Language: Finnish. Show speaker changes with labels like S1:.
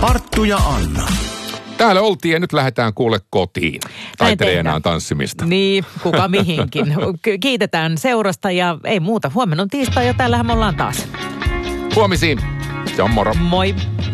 S1: Arttu ja Anna.
S2: Täällä oltiin ja nyt lähdetään kuule kotiin. Taiteilijana tanssimista.
S3: Niin, kuka mihinkin. Kiitetään seurasta ja ei muuta. Huomenna on tiistai ja täällähän me ollaan taas.
S2: Huomisiin. Se on moro.
S3: Moi.